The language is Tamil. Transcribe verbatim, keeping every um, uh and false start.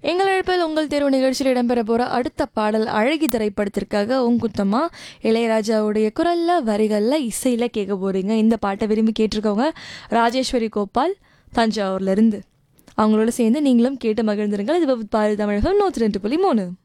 எங்கள் அழைப்பில் உங்கள் தேர்வு நிகழ்ச்சியில் இடம்பெற போகிற அடுத்த பாடல் அழகி திரைப்படத்திற்காக உங்குத்தமா இளையராஜாவுடைய குரல்ல வரிகளில் இசையில் கேட்க போகிறீங்க. இந்த பாட்டை விரும்பி கேட்டிருக்கவங்க ராஜேஸ்வரி கோபால் தஞ்சாவூர்லேருந்து. அவங்களோட சேர்ந்து நீங்களும் கேட்டு மகிழ்ந்துருங்கள். இது பாரு தமிழகம் நூற்றி ரெண்டு புள்ளி மூணு.